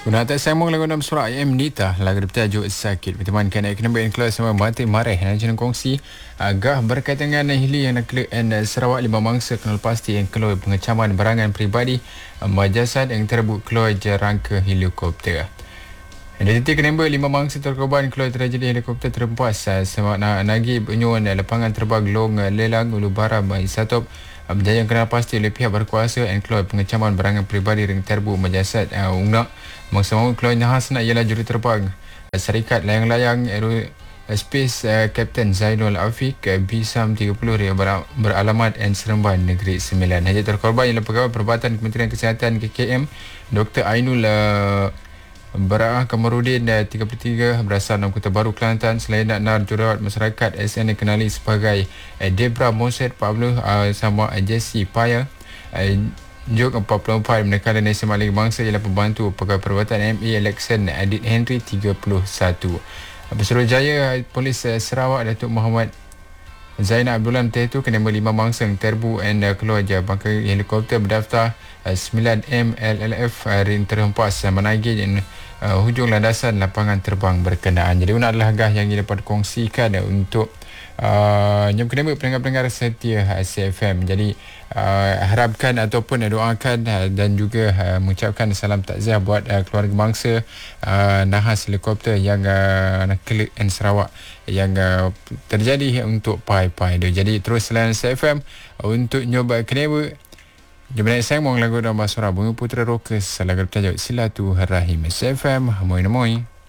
Kuna tak sambung lagu dalam surah IM Nita lagu bertajuk Sakit bertemankan ekonomi dan kelas sama mati mareh dan jeneng kongsi agak berkaitan dengan hili yang nak Sarawak 5 mangsa kenal pasti yang keluar pengecaman barangan peribadi majasad yang terbuk keluar rangka helikopter. Di titik nombor 5 mangsa terkorban keluar tragedi helikopter terempas semak nagi penyuan lapangan terbang Long Lelang Ulu Bara Satop berjaya kenal pasti oleh pihak berkuasa dan keluar pengecaman barangan peribadi yang terbuk majasad ungnak mangsa mahu keluar nahas nak ialah juruterbang Syarikat Layang-Layang Aerospace Kapten Zainul Afiq Bisam 30 yang beralamat dan Seremban Negeri Sembilan. Hajat terkorban ialah pegawai Perubatan Kementerian Kesihatan KKM Dr. Ainul Bara'ah Kamarudin 33 berasal dari Kota Baru Kelantan. Selain nak jururawat masyarakat SN dikenali sebagai Debra Moset 40 sama Jessie Paya Jok 44 menekan dan SMA Lagi Bangsa ialah pembantu pegawai perubatan MA Election Adit Henry 31. Pesuruhjaya Polis Sarawak Datuk Muhammad Zainal Abdullah itu kena 5 mangsa yang terbu dan keluar je bangkai helikopter berdaftar 9M LLF rin terhempas menagi dan hujung landasan lapangan terbang berkenaan. Jadi ini adalah agah yang dapat kongsikan untuk yang kena pendengar-pendengar setia CFM. Jadi harapkan ataupun doakan dan juga mengucapkan salam takziah buat keluarga bangsa nahas helikopter yang kelak Sarawak yang terjadi untuk pai-pai dia. Jadi terus layan CFM untuk nyoba kenapa. Jom saya mau lagu dalam Surah Bunga Putra Rokas lagu bertajuk Silaturahim CFM. Moi.